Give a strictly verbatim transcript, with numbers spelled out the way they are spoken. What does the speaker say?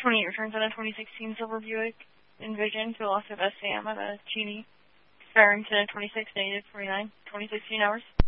twenty-eight returns on a twenty sixteen Silver Buick Envision to a loss of S A M at a Cheney, expiring to twenty-six, negative twenty-nine, twenty sixteen hours.